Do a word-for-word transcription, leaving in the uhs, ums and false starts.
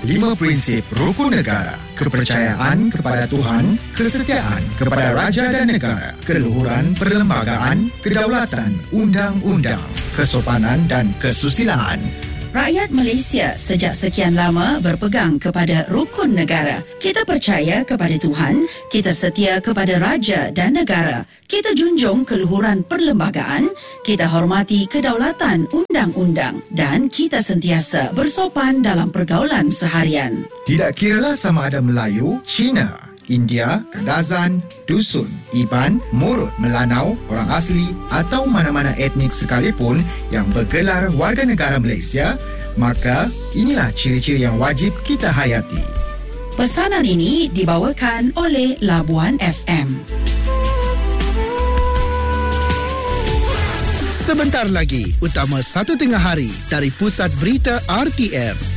Lima prinsip rukun negara: kepercayaan kepada Tuhan, kesetiaan kepada raja dan negara, keluhuran perlembagaan, kedaulatan undang-undang, kesopanan dan kesusilaan. Rakyat Malaysia sejak sekian lama berpegang kepada rukun negara. Kita percaya kepada Tuhan, kita setia kepada raja dan negara, kita junjung keluhuran perlembagaan, kita hormati kedaulatan undang-undang dan kita sentiasa bersopan dalam pergaulan seharian. Tidak kiralah sama ada Melayu, Cina, India, Kadazan, Dusun, Iban, Murut, Melanau, orang asli atau mana-mana etnik sekalipun yang bergelar warga negara Malaysia, maka inilah ciri-ciri yang wajib kita hayati. Pesanan ini dibawakan oleh Labuan F M. Sebentar lagi, utama satu tengah hari dari Pusat Berita R T M.